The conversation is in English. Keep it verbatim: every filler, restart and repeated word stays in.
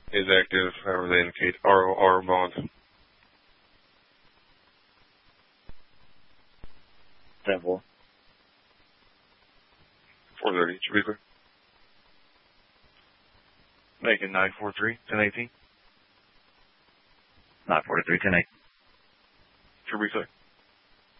is active, however they indicate R O R bond. ten four. four thirty, should be clear. Making nine four three, ten eighteen. nine forty-three, ten eight. Should be clear.